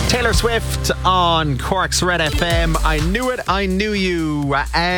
Taylor Swift on Cork's Red FM. I knew it, I knew you.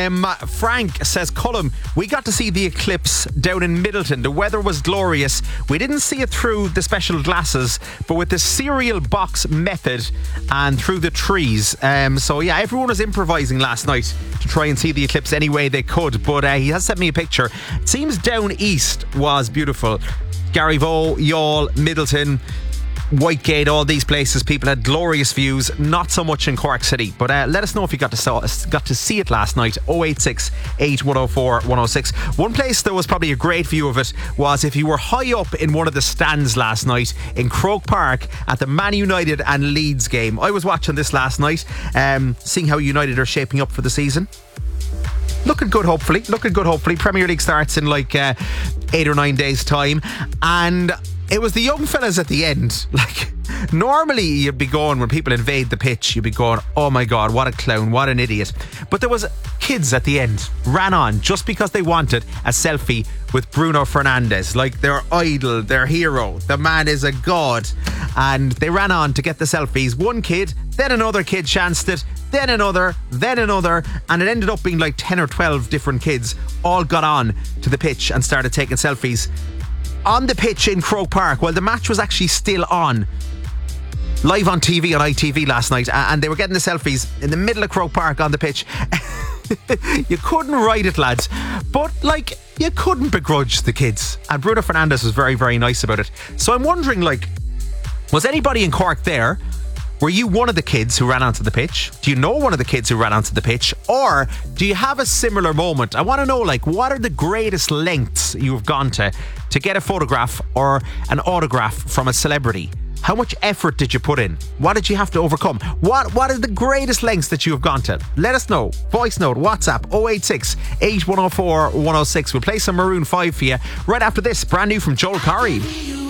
Frank says, Cullum, we got to see the eclipse down in Middleton. The weather was glorious. We didn't see it through the special glasses, but with the cereal box method and through the trees. Everyone was improvising last night to try and see the eclipse any way they could. But he has sent me a picture. It seems down east was beautiful. Garryvoe, Youghal, Middleton, Whitegate, all these places, people had glorious views. Not so much in Cork City, but let us know if you got to see it last night. 086 8104 106. One place that was probably a great view of it was if you were high up in one of the stands last night in Croke Park at the Man United and Leeds game. I was watching this last night, seeing how United are shaping up for the season. Looking good, hopefully. Premier League starts in 8 or 9 days' time, and it was the young fellas at the end. Normally you'd be going, when people invade the pitch, you'd be going, oh my God, what a clown, what an idiot. But there was kids at the end, ran on just because they wanted a selfie with Bruno Fernandes, like their idol, their hero. The man is a god. And they ran on to get the selfies. One kid, then another kid chanced it, then another, and it ended up being 10 or 12 different kids all got on to the pitch and started taking selfies on the pitch in Croke Park while the match was actually still on, live on TV on ITV last night, and they were getting the selfies in the middle of Croke Park on the pitch. You couldn't write it, lads, but you couldn't begrudge the kids, and Bruno Fernandes was very, very nice about it. So I'm wondering, was anybody in Cork there? Were you one of the kids who ran onto the pitch? Do you know one of the kids who ran onto the pitch? Or do you have a similar moment? I want to know, what are the greatest lengths you've gone to get a photograph or an autograph from a celebrity? How much effort did you put in? What did you have to overcome? What are the greatest lengths that you have gone to? Let us know. Voice note, WhatsApp 086 8104 106. We'll play some Maroon 5 for you right after this. Brand new from Joel Corry.